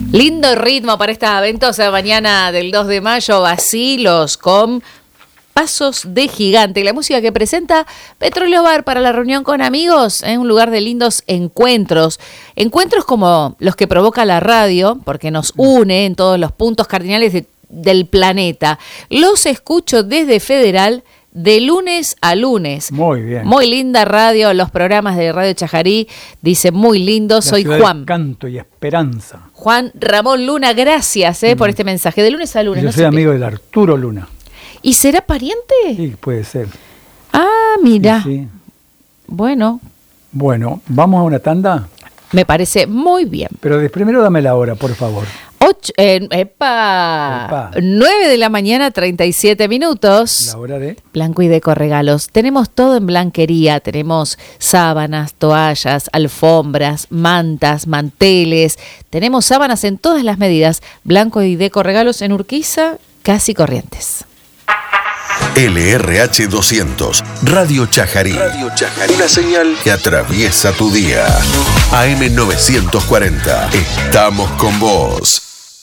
Lindo ritmo para esta ventosa mañana del 2 de mayo, vacilos con Pasos de Gigante. La música que presenta Petróleo Bar para la reunión con amigos en un lugar de lindos encuentros. Encuentros como los que provoca la radio, porque nos une en todos los puntos cardinales del planeta. Los escucho desde Federal de lunes a lunes. Muy bien. Muy linda radio, los programas de Radio Chajarí, dice muy lindo. Soy Juan. Canto y esperanza. Juan Ramón Luna, gracias por este mensaje. De lunes a lunes. Yo soy amigo del Arturo Luna. ¿Y será pariente? Sí, puede ser. Ah, mira. Sí. Bueno, ¿vamos a una tanda? me parece muy bien. Pero primero dame la hora, por favor. 9 de la mañana, 37 minutos. La hora de Blanco y Deco Regalos. Tenemos todo en blanquería. Tenemos sábanas, toallas, alfombras, mantas, manteles. Tenemos sábanas en todas las medidas. Blanco y Deco Regalos en Urquiza, casi Corrientes. LRH 200, Radio Chajarí. Una señal que atraviesa tu día. AM 940. Estamos con vos.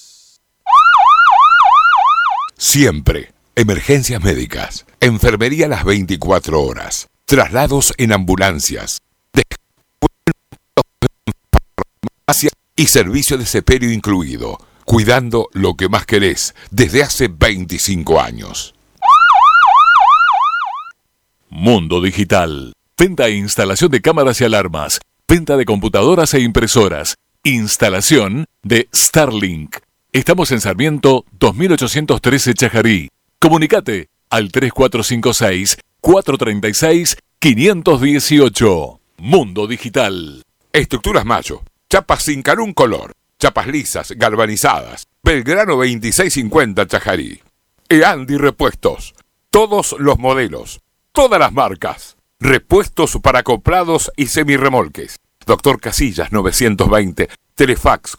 Siempre. Emergencias médicas. Enfermería las 24 horas. Traslados en ambulancias. Farmacia y servicio de sepelio incluido. Cuidando lo que más querés desde hace 25 años. Mundo Digital. Venta e instalación de cámaras y alarmas. Venta de computadoras e impresoras. Instalación de Starlink. Estamos en Sarmiento 2813 Chajarí. Comunicate al 3456-436-518. Mundo Digital. Estructuras Mayo. Chapas sin carún color. Chapas lisas, galvanizadas. Belgrano 2650 Chajarí. Eandi Repuestos. Todos los modelos. Todas las marcas. Repuestos para comprados y semirremolques. Doctor Casillas 920. Telefax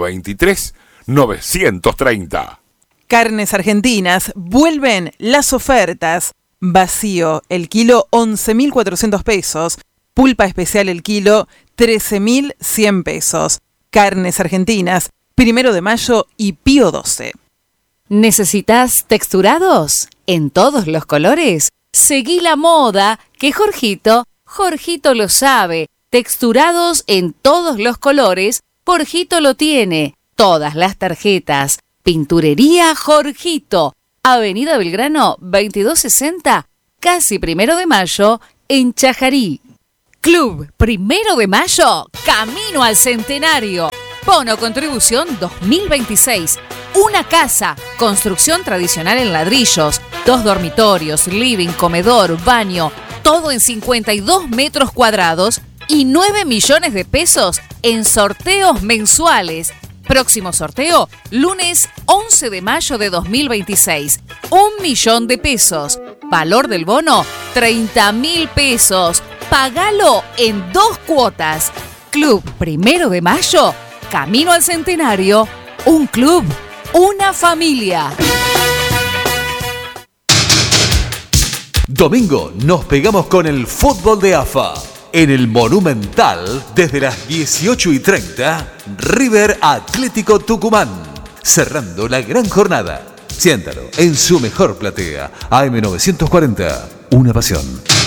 423-930. Carnes Argentinas, vuelven las ofertas. Vacío, el kilo 11.400 pesos. Pulpa especial el kilo 13.100 pesos. Carnes Argentinas, 1 de mayo y Pío 12. ¿Necesitas texturados? En todos los colores. Seguí la moda que Jorgito lo sabe. Texturados en todos los colores. Jorgito lo tiene. Todas las tarjetas. Pinturería Jorgito. Avenida Belgrano 2260, casi 1 de mayo, en Chajarí. Club 1 de mayo, camino al centenario. Bono contribución 2026. Una casa, construcción tradicional en ladrillos, 2 dormitorios, living, comedor, baño, todo en 52 metros cuadrados y 9 millones de pesos en sorteos mensuales. Próximo sorteo, lunes 11 de mayo de 2026. 1 millón de pesos. Valor del bono, 30.000 pesos. Pagalo en 2 cuotas. Club 1 de mayo, camino al centenario. Un club, una familia. Domingo nos pegamos con el fútbol de AFA. En el Monumental, desde las 18:30, River Atlético Tucumán. Cerrando la gran jornada. Siéntalo en su mejor platea. AM 940, una pasión.